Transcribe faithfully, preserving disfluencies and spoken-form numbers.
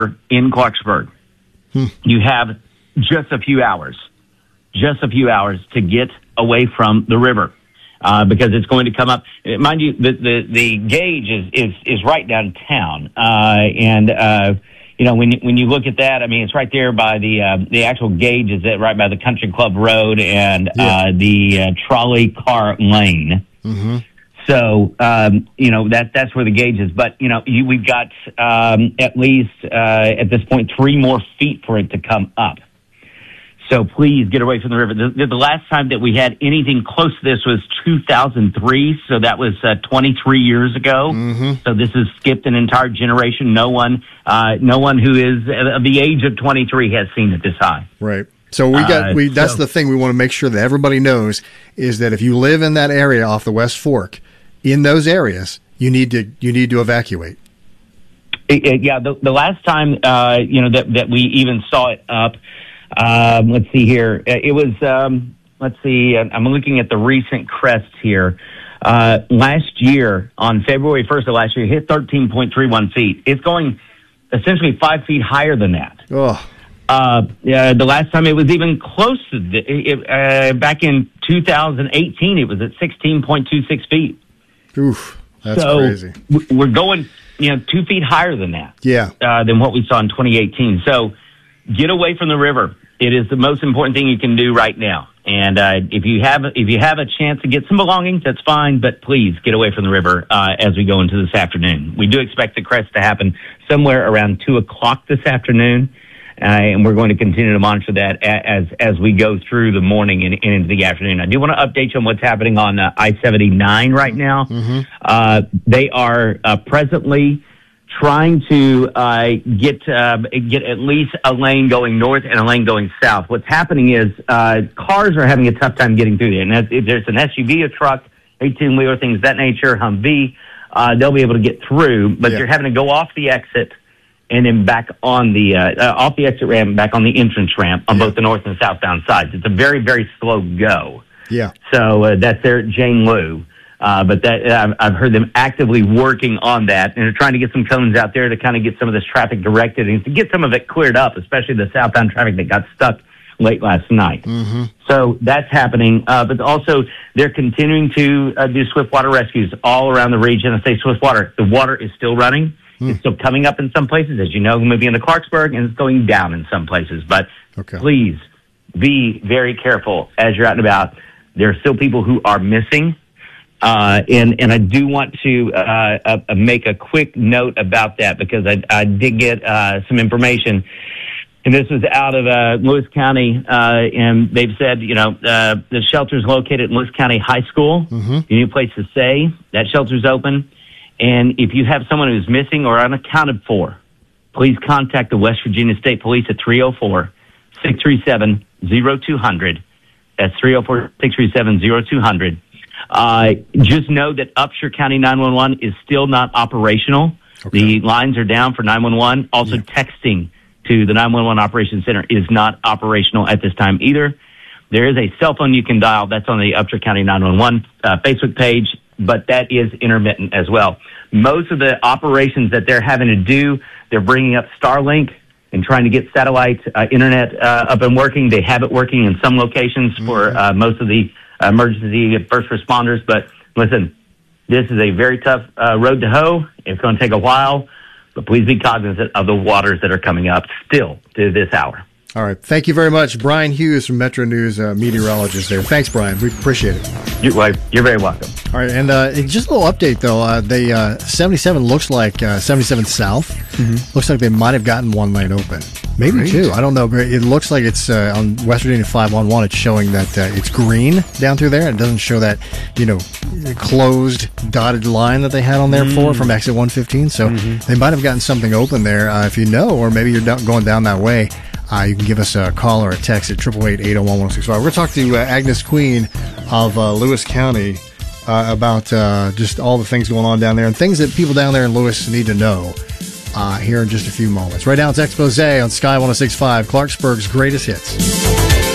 in Clarksburg, hmm. you have just a few hours, just a few hours to get away from the river. Uh, because it's going to come up. Mind you, the, the, the gauge is, is, is right downtown. Uh, and, uh, you know, when you, when you look at that, I mean, it's right there by the, uh, the actual gauge is at right by the Country Club Road and, yeah. uh, the, uh, trolley car lane. Mm-hmm. So, um, you know, that, that's where the gauge is. But, you know, you, we've got, um, at least, uh, at this point, three more feet for it to come up. So please get away from the river. The, the last time that we had anything close to this was two thousand three, so that was uh, twenty-three years ago. Mm-hmm. So this has skipped an entire generation. No one, uh, no one who is of the age of twenty-three has seen it this high. Right. So we got we. That's uh, so, the thing we want to make sure that everybody knows is that if you live in that area off the West Fork, in those areas, you need to you need to evacuate. It, it, yeah. The, the last time, uh, you know, that that we even saw it up. Um, let's see here. It was, um, let's see, I'm looking at the recent crests here. Uh, last year, on February first of last year, it hit thirteen point three one feet. It's going essentially five feet higher than that. Oh. Uh, yeah, the last time it was even close to, the, it, uh, back in two thousand eighteen, it was at sixteen point two six feet. Oof, that's so crazy. We're going, you know, two feet higher than that. Yeah. Uh, than what we saw in twenty eighteen. So get away from the river. It is the most important thing you can do right now. And uh, if you have if you have a chance to get some belongings, that's fine. But please get away from the river uh, as we go into this afternoon. We do expect the crest to happen somewhere around two o'clock this afternoon, uh, and we're going to continue to monitor that as as we go through the morning and, and into the afternoon. I do want to update you on what's happening on uh, I seventy-nine right now. Mm-hmm. Uh, they are uh, presently trying to uh, get uh, get at least a lane going north and a lane going south. What's happening is uh, cars are having a tough time getting through there. And that's, if there's an S U V, a truck, eighteen-wheeler, things of that nature, Humvee, uh, they'll be able to get through. But yeah. you're having to go off the exit and then back on the uh, uh, off the exit ramp, back on the entrance ramp on yeah. both the north and southbound sides. It's a very, very slow go. Yeah. So uh, that's there at Jane Lou. Uh, but that uh, I've heard them actively working on that, and they're trying to get some cones out there to kind of get some of this traffic directed and to get some of it cleared up, especially the southbound traffic that got stuck late last night. Mm-hmm. So that's happening. Uh, but also, they're continuing to uh, do swift water rescues all around the region. I say swift water. The water is still running. Mm. It's still coming up in some places, as you know, moving into Clarksburg, and it's going down in some places. But okay. please be very careful as you're out and about. There are still people who are missing. Uh, and, and I do want to, uh, uh, make a quick note about that because I, I did get, uh, some information, and this was out of, uh, Lewis County, uh, and they've said, you know, uh, the shelter's located at Lewis County High School. Mm-hmm. You need a place to stay. That shelter's open. And if you have someone who's missing or unaccounted for, please contact the West Virginia State Police at three oh four, six three seven, oh two hundred. That's three oh four, six three seven, oh two hundred. Uh, just know that Upshur County nine one one is still not operational. Okay. The lines are down for nine one one. Also, yeah. texting to the nine one one Operations Center is not operational at this time either. There is a cell phone you can dial. That's on the Upshur County nine one one uh, Facebook page, but that is intermittent as well. Most of the operations that they're having to do, they're bringing up Starlink and trying to get satellite uh, internet uh, up and working. They have it working in some locations mm-hmm. for uh, most of the emergency first responders. But listen, this is a very tough uh, road to hoe. It's going to take a while, but please be cognizant of the waters that are coming up still to this hour. All right. Thank you very much. Brian Hughes from Metro News, uh, meteorologist there. Thanks, Brian. We appreciate it. You're, well, you're very welcome. All right. And uh, just a little update, though. Uh, they uh, seventy-seven looks like uh, seventy-seven South. Mm-hmm. Looks like they might have gotten one lane open. Maybe Great. two. I don't know. But it looks like it's uh, on West Virginia five one one. It's showing that uh, it's green down through there. It doesn't show that, you know, closed dotted line that they had on there mm. for from exit one fifteen. So mm-hmm. they might have gotten something open there. Uh, if you know, or maybe you're down, going down that way, Uh, you can give us a call or a text at eight eight eight, eight oh one, one oh six five. We're going to talk to uh, Agnes Queen of uh, Lewis County uh, about uh, just all the things going on down there and things that people down there in Lewis need to know uh, here in just a few moments. Right now it's Expose on Sky one oh six point five, Clarksburg's greatest hits.